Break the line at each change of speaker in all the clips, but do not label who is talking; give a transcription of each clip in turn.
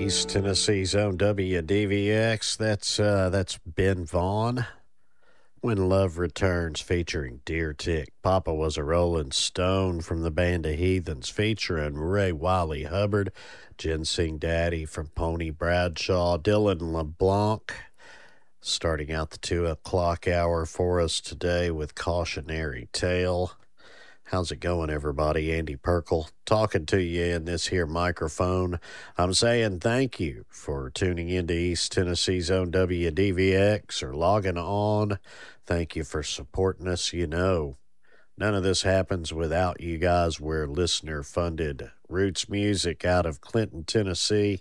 East Tennessee's own WDVX. That's Ben Vaughn. When Love Returns, featuring Deer Tick. Papa Was a Rolling Stone from the Band of Heathens, featuring Ray Wiley Hubbard. Ginseng Daddy from Pony Bradshaw. Dylan LeBlanc starting out the 2 o'clock hour for us today with Cautionary Tale. How's it going, everybody? Andy Perkle talking to you in this here microphone. I'm saying thank you for tuning into East Tennessee's own WDVX or logging on. Thank you for supporting us. You know, none of this happens without you guys. We're listener-funded roots music out of Clinton, Tennessee.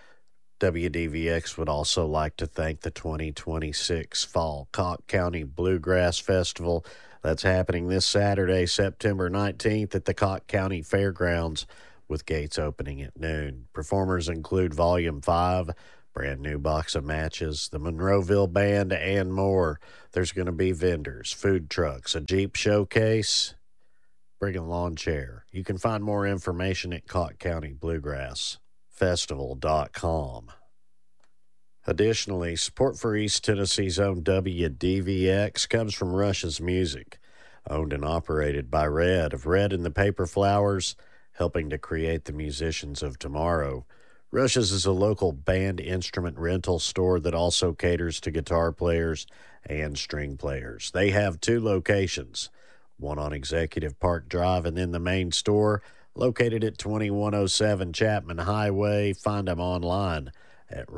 WDVX would also like to thank the 2026 Fall Cocke County Bluegrass Festival. That's happening this Saturday, September 19th at the Cocke County Fairgrounds, with gates opening at noon. Performers include Volume 5, brand new box of matches, the Monroeville Band, and more. There's going to be vendors, food trucks, a Jeep showcase. Bring a lawn chair. You can find more information at Cocke County Bluegrass Festival.com. Additionally, support for East Tennessee's own WDVX comes from Rush's Music, owned and operated by Red of Red and the Paper Flowers, helping to create the musicians of tomorrow. Rush's is a local band instrument rental store that also caters to guitar players and string players. They have 2 locations, one on Executive Park Drive and then the main store, located at 2107 Chapman Highway. Find them online at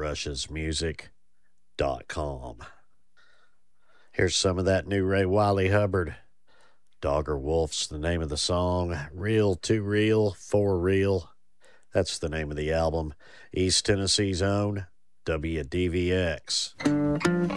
rushesmusic.com. Here's some of that new Ray Wiley Hubbard. Dogger Wolf's the name of the song. Real, Too Real, For Real. That's the name of the album. East Tennessee's own WDVX.